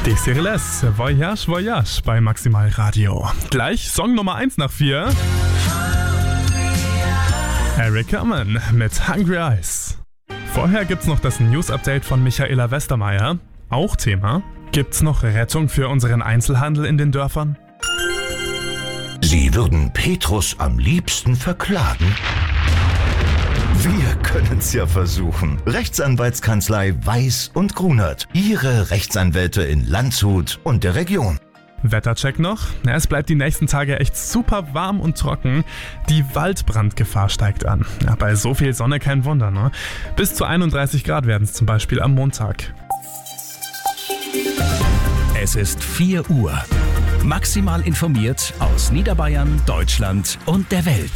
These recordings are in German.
Desireless, Voyage, Voyage bei Maximal Radio. Gleich Song Nummer 1 nach 4. Eric Carmen mit Hungry Eyes. Vorher gibt's noch das News-Update von Michaela Westermeier. Auch Thema. Gibt's noch Rettung für unseren Einzelhandel in den Dörfern? Sie würden Petrus am liebsten verklagen? Wir können's ja versuchen. Rechtsanwaltskanzlei Weiß und Grunert. Ihre Rechtsanwälte in Landshut und der Region. Wettercheck noch. Es bleibt die nächsten Tage echt super warm und trocken. Die Waldbrandgefahr steigt an. Ja, bei so viel Sonne kein Wunder, ne? Bis zu 31 Grad werden es zum Beispiel am Montag. Es ist 4 Uhr. Maximal informiert aus Niederbayern, Deutschland und der Welt.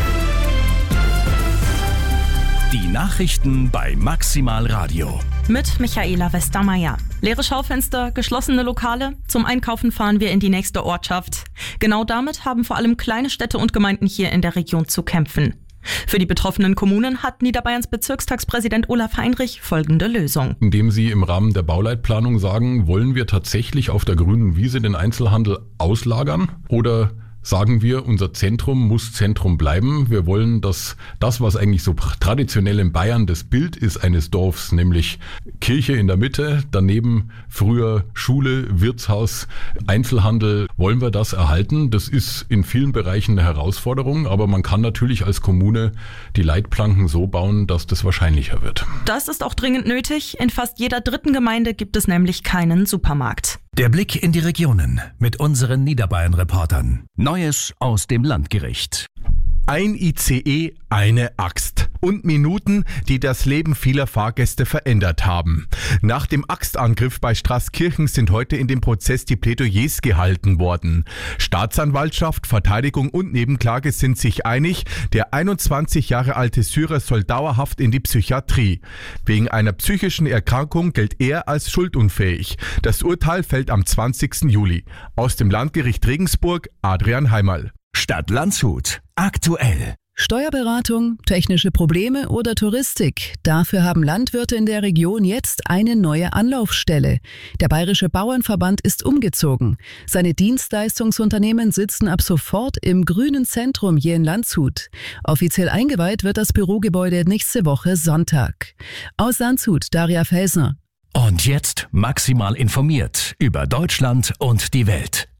Die Nachrichten bei Maximal Radio. Mit Michaela Westermeier. Leere Schaufenster, geschlossene Lokale. Zum Einkaufen fahren wir in die nächste Ortschaft. Genau damit haben vor allem kleine Städte und Gemeinden hier in der Region zu kämpfen. Für die betroffenen Kommunen hat Niederbayerns Bezirkstagspräsident Olaf Heinrich folgende Lösung. Indem sie im Rahmen der Bauleitplanung sagen, wollen wir tatsächlich auf der grünen Wiese den Einzelhandel auslagern oder sagen wir, unser Zentrum muss Zentrum bleiben. Wir wollen, dass das, was eigentlich so traditionell in Bayern das Bild ist eines Dorfs, nämlich Kirche in der Mitte, daneben früher Schule, Wirtshaus, Einzelhandel, wollen wir das erhalten. Das ist in vielen Bereichen eine Herausforderung, aber man kann natürlich als Kommune die Leitplanken so bauen, dass das wahrscheinlicher wird. Das ist auch dringend nötig. In fast jeder dritten Gemeinde gibt es nämlich keinen Supermarkt. Der Blick in die Regionen mit unseren Niederbayern-Reportern. Neues aus dem Landgericht. Ein ICE, eine Axt. Und Minuten, die das Leben vieler Fahrgäste verändert haben. Nach dem Axtangriff bei Straßkirchen sind heute in dem Prozess die Plädoyers gehalten worden. Staatsanwaltschaft, Verteidigung und Nebenklage sind sich einig, der 21 Jahre alte Syrer soll dauerhaft in die Psychiatrie. Wegen einer psychischen Erkrankung gilt er als schuldunfähig. Das Urteil fällt am 20. Juli. Aus dem Landgericht Regensburg, Adrian Heimerl. Stadt Landshut. Aktuell. Steuerberatung, technische Probleme oder Touristik. Dafür haben Landwirte in der Region jetzt eine neue Anlaufstelle. Der Bayerische Bauernverband ist umgezogen. Seine Dienstleistungsunternehmen sitzen ab sofort im grünen Zentrum hier in Landshut. Offiziell eingeweiht wird das Bürogebäude nächste Woche Sonntag. Aus Landshut, Daria Felsner. Und jetzt maximal informiert über Deutschland und die Welt.